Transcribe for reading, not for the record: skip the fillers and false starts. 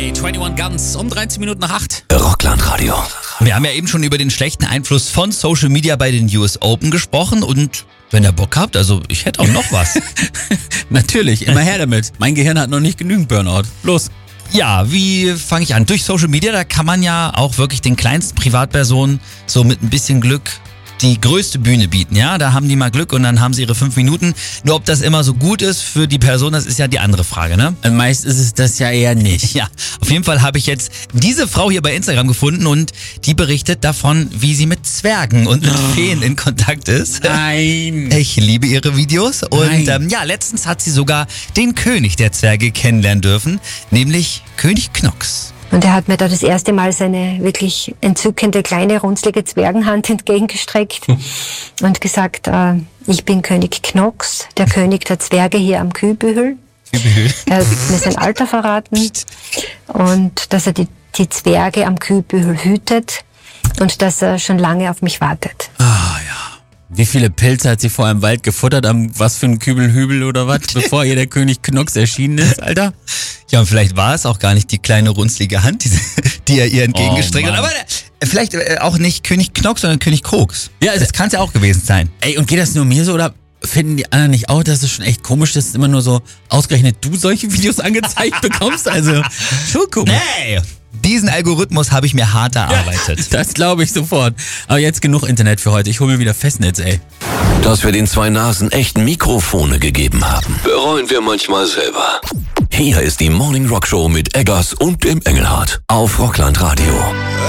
Day, 21 Guns, um 13 Minuten nach 8. Rockland Radio. Wir haben ja eben schon über den schlechten Einfluss von Social Media bei den US Open gesprochen und wenn ihr Bock habt, also ich hätte auch noch was. Natürlich, immer her damit. Mein Gehirn hat noch nicht genügend Burnout. Los. Ja, wie fange ich an? Durch Social Media, da kann man ja auch wirklich den kleinsten Privatpersonen so mit ein bisschen Glück die größte Bühne bieten, ja? Da haben die mal Glück und dann haben sie ihre 5 Minuten. Nur ob das immer so gut ist für die Person, das ist ja die andere Frage, ne? Meist ist es das ja eher nicht. Ja, auf jeden Fall habe ich jetzt diese Frau hier bei Instagram gefunden und die berichtet davon, wie sie mit Zwergen und mit Feen in Kontakt ist. Nein. Ich liebe ihre Videos und letztens hat sie sogar den König der Zwerge kennenlernen dürfen, nämlich König Knox. Und er hat mir da das erste Mal seine wirklich entzückende, kleine, runzlige Zwergenhand entgegengestreckt und gesagt, ich bin König Knox, der König der Zwerge hier am Kühlbühel. Er hat mir sein Alter verraten und dass er die Zwerge am Kühlbühel hütet und dass er schon lange auf mich wartet. Ah ja. Wie viele Pilze hat sie vorher im Wald gefuttert, am was für ein Kübelhübel oder was, bevor ihr der König Knox erschienen ist, Alter? Ja, und vielleicht war es auch gar nicht die kleine runzlige Hand, die er ihr entgegengestreckt hat. Aber vielleicht auch nicht König Knox, sondern König Koks. Ja, das kann es ja auch gewesen sein. Ey, und geht das nur mir so oder finden die anderen nicht auch, dass es schon echt komisch ist, dass immer nur so ausgerechnet du solche Videos angezeigt bekommst? Also, schon komisch. Nee! Diesen Algorithmus habe ich mir hart erarbeitet. Ja, das glaube ich sofort. Aber jetzt genug Internet für heute. Ich hole mir wieder Festnetz, ey. Dass wir den 2 Nasen echt Mikrofone gegeben haben, bereuen wir manchmal selber. Hier ist die Morning Rock Show mit Eggers und dem Engelhardt auf Rockland Radio.